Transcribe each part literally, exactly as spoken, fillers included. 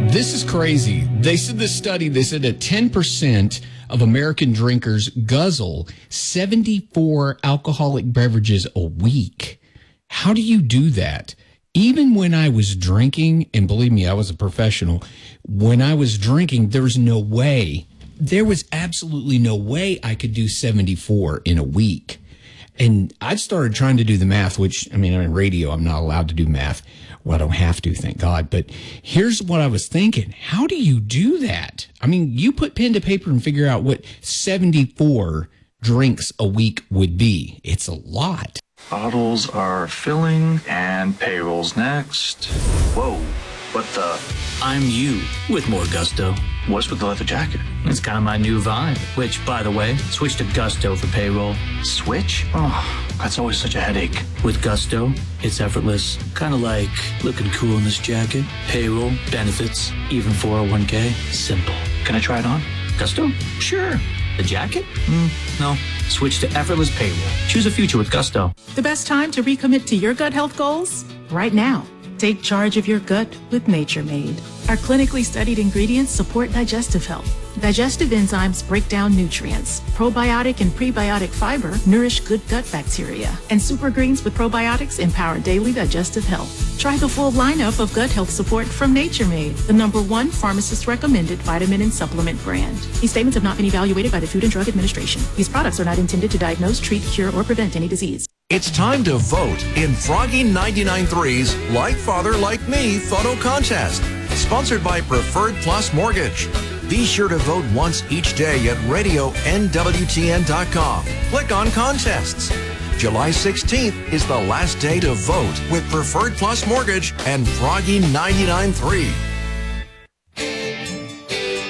This is crazy. They said this study, they said that ten percent of American drinkers guzzle seventy-four alcoholic beverages a week. How do you do that? Even when I was drinking, and believe me, I was a professional, when I was drinking, there was no way, there was absolutely no way I could do seventy-four in a week. And I started trying to do the math, which, I mean, I'm in radio, I'm not allowed to do math. Well, I don't have to, thank God. But here's what I was thinking. How do you do that? I mean, you put pen to paper and figure out what seventy-four drinks a week would be. It's a lot. Bottles are filling and payroll's next. Whoa, what the? I'm you with more gusto. What's with the leather jacket? It's kind of my new vibe, which, by the way, switch to Gusto for payroll. Switch? Oh, that's always such a headache. With Gusto, it's effortless. Kind of like looking cool in this jacket. Payroll, benefits, even four oh one k. Simple. Can I try it on? Gusto? Sure. The jacket? Mm, no. Switch to effortless payroll. Choose a future with Gusto. The best time to recommit to your gut health goals? Right now. Take charge of your gut with Nature Made. Our clinically studied ingredients support digestive health. Digestive enzymes break down nutrients. Probiotic and prebiotic fiber nourish good gut bacteria. And super greens with probiotics empower daily digestive health. Try the full lineup of gut health support from Nature Made, the number one pharmacist-recommended vitamin and supplement brand. These statements have not been evaluated by the Food and Drug Administration. These products are not intended to diagnose, treat, cure, or prevent any disease. It's time to vote in Froggy ninety-nine point three's Like Father, Like Me photo contest, sponsored by Preferred Plus Mortgage. Be sure to vote once each day at radio N W T N dot com. Click on Contests. July sixteenth is the last day to vote with Preferred Plus Mortgage and Froggy ninety-nine point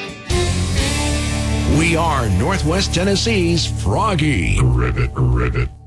three. We are Northwest Tennessee's Froggy. Rivet, rivet.